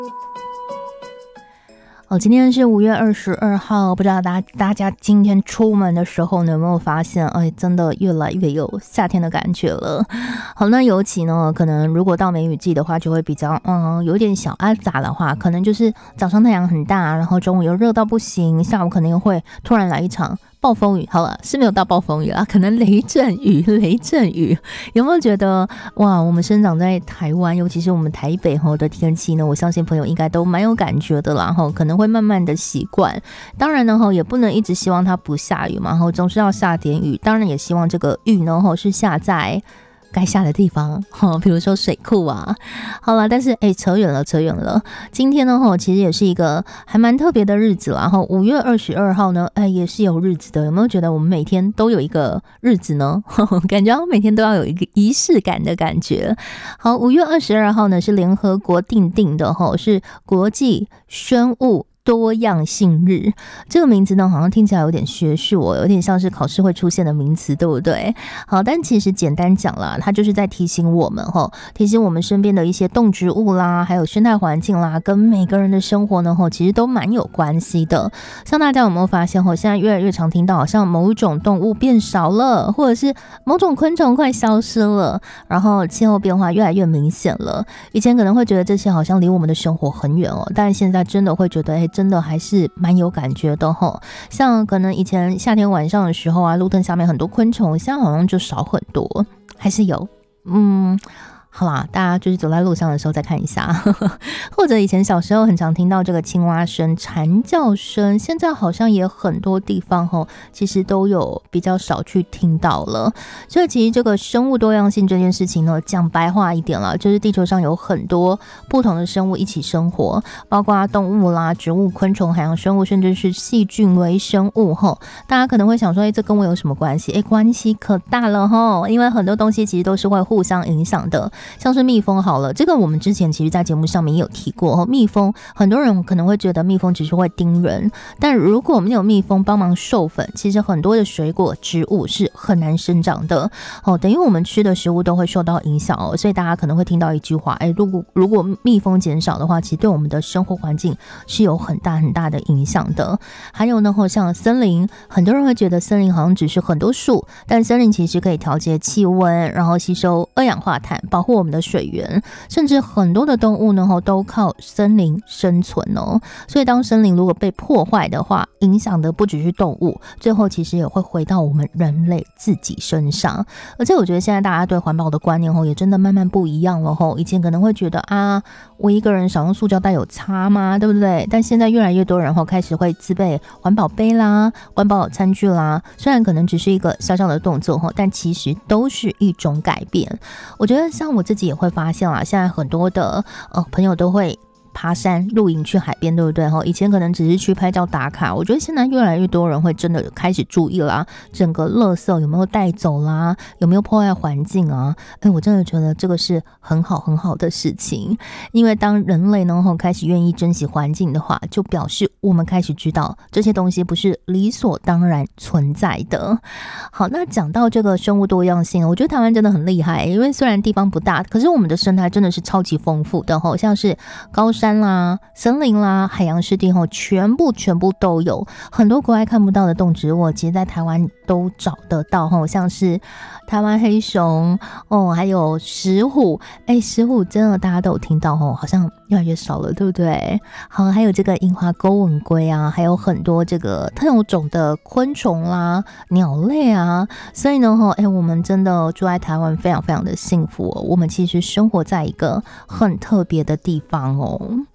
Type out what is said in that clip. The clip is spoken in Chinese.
今天是5月22号，不知道大家今天出门的时候呢有没有发现，真的越来越有夏天的感觉了。好，那尤其呢，可能如果到梅雨季的话，就会比较有点小阿杂的话，可能就是早上太阳很大，然后中午又热到不行，下午可能又会突然来一场暴风雨。好了，是没有到暴风雨啦，可能雷阵雨。有没有觉得哇，我们生长在台湾，尤其是我们台北的天气呢，我相信朋友应该都蛮有感觉的啦，可能会慢慢的习惯。当然呢，也不能一直希望它不下雨嘛，总是要下点雨。当然也希望这个雨呢是下在该下的地方，比如说水库啊。好了，但是扯远了。今天呢其实也是一个还蛮特别的日子啦。5月22号呢也是有日子的。有没有觉得我们每天都有一个日子呢？感觉每天都要有一个仪式感的感觉。好，5月22号呢是联合国定的是国际生物多样性日。这个名字呢好像听起来有点学术有点像是考试会出现的名词，对不对？好，但其实简单讲啦，它就是在提醒我们身边的一些动植物啦，还有生态环境啦，跟每个人的生活呢其实都蛮有关系的。像大家有没有发现现在越来越常听到好像某种动物变少了，或者是某种昆虫快消失了，然后气候变化越来越明显了。以前可能会觉得这些好像离我们的生活很远但现在真的会觉得真的还是蛮有感觉的像可能以前夏天晚上的时候路灯下面很多昆虫，现在好像就少很多，还是有好啦，大家就是走在路上的时候再看一下或者以前小时候很常听到这个青蛙声、蝉叫声，现在好像也很多地方其实都有比较少去听到了。所以其实这个生物多样性这件事情呢，讲白话一点啦，就是地球上有很多不同的生物一起生活，包括动物啦、植物、昆虫、海洋生物，甚至是细菌微生物大家可能会想说这跟我有什么关系？关系可大了因为很多东西其实都是会互相影响的。像是蜜蜂好了，这个我们之前其实在节目上面也有提过蜜蜂，很多人可能会觉得蜜蜂只是会叮人，但如果没有蜜蜂帮忙授粉，其实很多的水果植物是很难生长的等于我们吃的食物都会受到影响所以大家可能会听到一句话如果蜜蜂减少的话，其实对我们的生活环境是有很大的影响的。还有呢像森林，很多人会觉得森林好像只是很多树，但森林其实可以调节气温，然后吸收二氧化碳，保护我们的水源，甚至很多的动物呢都靠森林生存所以当森林如果被破坏的话，影响的不只是动物，最后其实也会回到我们人类自己身上。而且我觉得现在大家对环保的观念也真的慢慢不一样了以前可能会觉得我一个人少用塑胶袋有差吗？对不对？但现在越来越多人开始会自备环保杯啦、环保餐具啦，虽然可能只是一个小小的动作但其实都是一种改变。我觉得像我自己也会发现现在很多的朋友都会爬山、露营、去海边，对不对？以前可能只是去拍照打卡，我觉得现在越来越多人会真的开始注意啦，整个垃圾有没有带走啦，有没有破坏环境啊？我真的觉得这个是很好的事情，因为当人类呢开始愿意珍惜环境的话，就表示我们开始知道这些东西不是理所当然存在的。好，那讲到这个生物多样性，我觉得台湾真的很厉害，因为虽然地方不大，可是我们的生态真的是超级丰富的像是高山啦、森林啦、海洋湿地全部都有，很多国外看不到的动植物其实在台湾都找得到像是台湾黑熊还有石虎。石虎真的大家都有听到好像越来越少了，对不对？好，还有这个樱花钩吻龟啊，还有很多这个特有种的昆虫啦、鸟类啊。所以呢我们真的住在台湾非常的幸福我们其实生活在一个很特别的地方